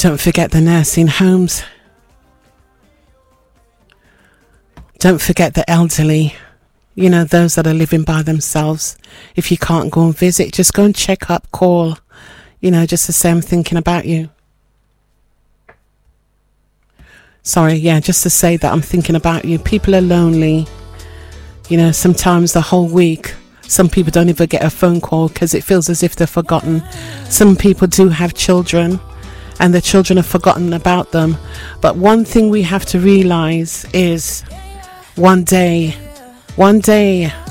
Don't forget the nursing homes. Don't forget the elderly. You know, those that are living by themselves. If you can't go and visit, just go and check up, call. You know, just to say I'm thinking about you. Sorry, yeah, just to say that I'm thinking about you. People are lonely. You know, sometimes the whole week, some people don't even get a phone call because it feels as if they're forgotten. Some people do have children and the children have forgotten about them. But one thing we have to realize is one day